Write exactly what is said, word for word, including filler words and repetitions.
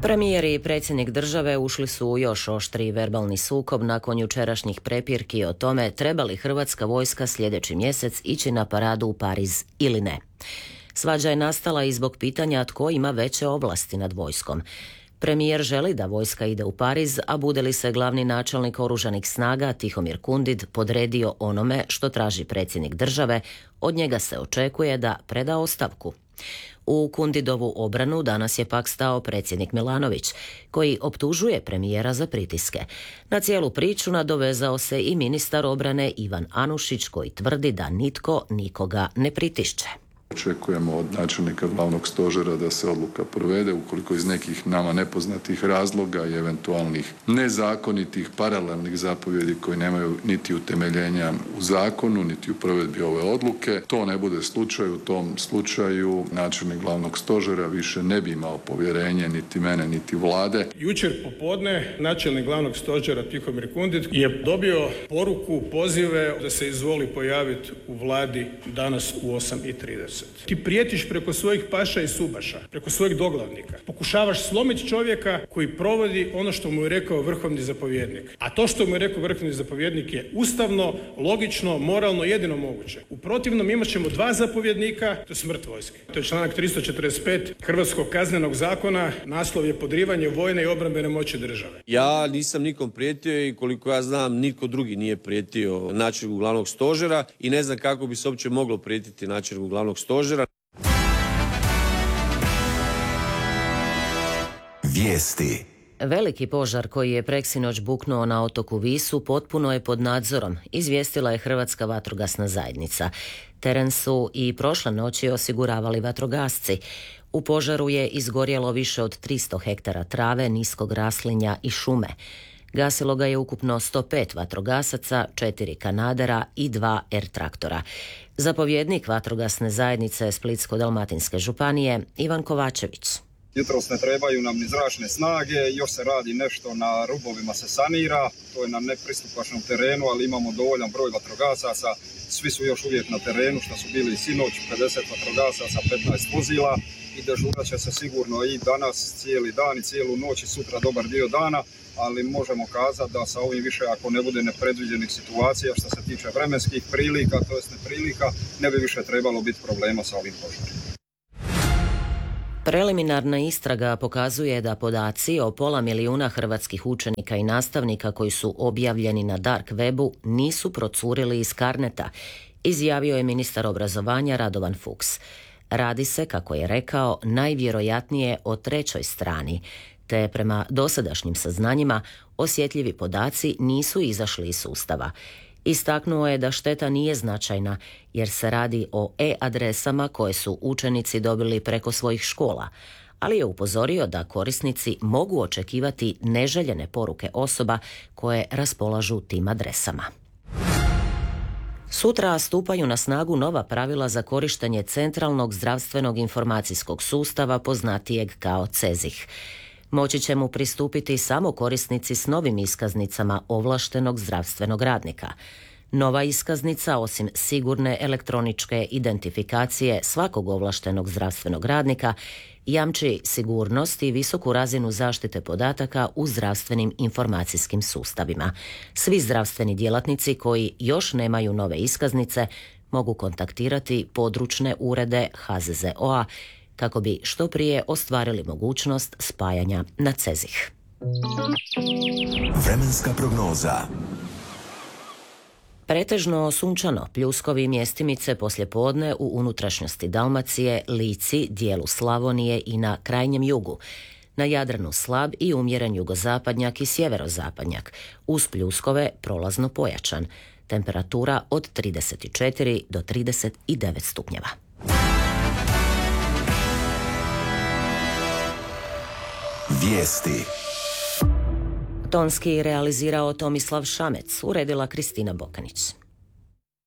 Premijer i predsjednik države ušli su u još oštriji verbalni sukob nakon jučerašnjih prepirki o tome treba li hrvatska vojska sljedeći mjesec ići na paradu u Pariz ili ne. Svađa je nastala i zbog pitanja tko ima veće ovlasti nad vojskom. Premijer želi da vojska ide u Pariz, a bude li se glavni načelnik oružanih snaga Tihomir Kundid podredio onome što traži predsjednik države, od njega se očekuje da preda ostavku. U Kundidovu obranu danas je pak stao predsjednik Milanović, koji optužuje premijera za pritiske. Na cijelu priču nadovezao se i ministar obrane Ivan Anušić, koji tvrdi da nitko nikoga ne pritišće. Očekujemo od načelnika glavnog stožera da se odluka provede ukoliko iz nekih nama nepoznatih razloga i eventualnih nezakonitih paralelnih zapovjedi koji nemaju niti utemeljenja u zakonu, niti u provedbi ove odluke. To ne bude slučaj, u tom slučaju načelnik glavnog stožera više ne bi imao povjerenje niti mene, niti vlade. Jučer popodne načelnik glavnog stožera Tihomir Kundid je dobio poruku, pozive da se izvoli pojaviti u vladi danas u osam i trideset. Ti prijetiš preko svojih paša i subaša, preko svojih doglavnika. Pokušavaš slomiti čovjeka koji provodi ono što mu je rekao vrhovni zapovjednik. A to što mu je rekao vrhovni zapovjednik je ustavno, logično, moralno, jedino moguće. U protivnom imat ćemo dva zapovjednika, to je smrt vojske. To je članak tristo četrdeset pet Hrvatskog kaznenog zakona, naslov je podrivanje vojne i obrambene moći države. Ja nisam nikom prijetio i koliko ja znam nitko drugi nije prijetio načelniku glavnog stožera i ne znam kako bi se uopće moglo prijetiti načelniku glavnog stožera. Vijesti. Veliki požar koji je preksinoć buknuo na otoku Visu potpuno je pod nadzorom, izvijestila je Hrvatska vatrogasna zajednica. Teren su i prošle noći osiguravali vatrogasci. U požaru je izgorjelo više od tristo hektara trave, niskog raslinja i šume. Gasilo ga je ukupno sto pet vatrogasaca, četiri kanadera i dva er-traktora. Zapovjednik vatrogasne zajednice Splitsko-dalmatinske županije Ivan Kovačević. Jutros ne trebaju nam ni zračne snage, još se radi nešto na rubovima, se sanira, to je na nepristupačnom terenu, ali imamo dovoljan broj vatrogasaca, svi su još uvijek na terenu, što su bili i sinoć, pedeset vatrogasaca, petnaest vozila i dežurat će se sigurno i danas cijeli dan i cijelu noć i sutra dobar dio dana, ali možemo kazati da sa ovim više ako ne bude nepredviđenih situacija što se tiče vremenskih prilika, to jest neprilika, ne bi više trebalo biti problema sa ovim požarima. Preliminarna istraga pokazuje da podaci o pola milijuna hrvatskih učenika i nastavnika koji su objavljeni na dark webu nisu procurili iz Carneta, izjavio je ministar obrazovanja Radovan Fuchs. Radi se, kako je rekao, najvjerojatnije o trećoj strani, te prema dosadašnjim saznanjima osjetljivi podaci nisu izašli iz sustava. Istaknuo je da šteta nije značajna jer se radi o e-adresama koje su učenici dobili preko svojih škola, ali je upozorio da korisnici mogu očekivati neželjene poruke osoba koje raspolažu tim adresama. Sutra stupaju na snagu nova pravila za korištenje centralnog zdravstvenog informacijskog sustava poznatijeg kao CEZIH. Moći će mu pristupiti samo korisnici s novim iskaznicama ovlaštenog zdravstvenog radnika. Nova iskaznica, osim sigurne elektroničke identifikacije svakog ovlaštenog zdravstvenog radnika, jamči sigurnost i visoku razinu zaštite podataka u zdravstvenim informacijskim sustavima. Svi zdravstveni djelatnici koji još nemaju nove iskaznice mogu kontaktirati područne urede ha ze ze o a kako bi što prije ostvarili mogućnost spajanja na CEZIH. Vremenska prognoza. Pretežno sunčano, pljuskovi mjestimice poslijepodne u unutrašnjosti Dalmacije, Lici, dijelu Slavonije i na krajnjem jugu. Na Jadranu slab i umjeren jugozapadnjak i sjeverozapadnjak, uz pljuskove prolazno pojačan. Temperatura od trideset četiri do trideset devet stupnjeva. Vijesti. Tonski realizirao Tomislav Šamec, uredila Kristina Bokanić.